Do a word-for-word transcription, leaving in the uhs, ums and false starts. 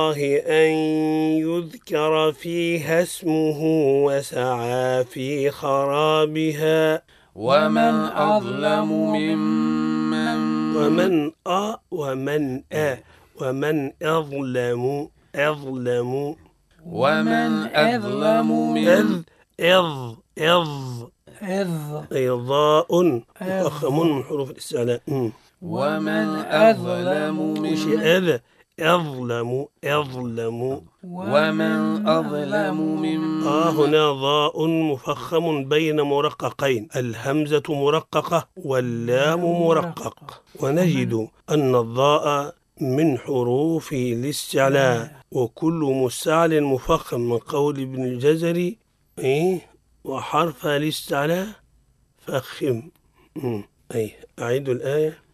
الله أن يذكر فيها اسمه وسعى في خرابها ومن أظلم ممن ومن أ ومن أ ومن أظلم أظلم ومن أظلم إذ ممن إذ إذ إذ إضاء مفخم من حروف الاستعلاء. ومن أظلم وش ممن إذ أظلم أظلم ومن أظلم ممن آه هنا ضاء مفخم بين مرققين، الهمزة مرققة واللام مرقق، ونجد أن الضاء من حروف الاستعلاء، وكل مستعل مفخم من قول ابن الجزري إيه وحرف الاستعلاء فخم. أي أعيد الآية.